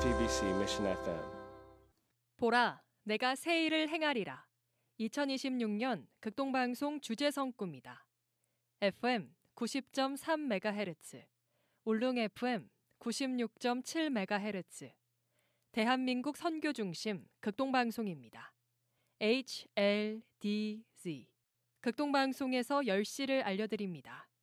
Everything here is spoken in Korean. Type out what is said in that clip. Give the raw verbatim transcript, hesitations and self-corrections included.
제이티비씨 미션 에프엠. 보라, 내가 새 일을 행하리라. 이천이십육 년 극동방송 주제성 꿈이다. 에프엠 구십 점 삼 메가헤르츠, 울릉 에프엠 구십육 점 칠 메가헤르츠, 대한민국 선교 중심 극동방송입니다. 에이치엘디지 극동방송에서 열 시를 알려드립니다.